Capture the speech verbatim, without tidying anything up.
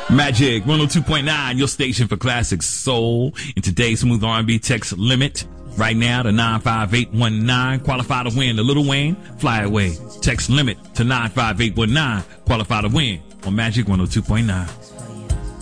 Magic one oh two point nine, your station for classic soul. In today's smooth R and B text limit, right now to nine five eight one nine, qualify to win the Lil Wayne Fly Away. Text limit to nine five eight one nine, qualify to win on Magic one oh two point nine.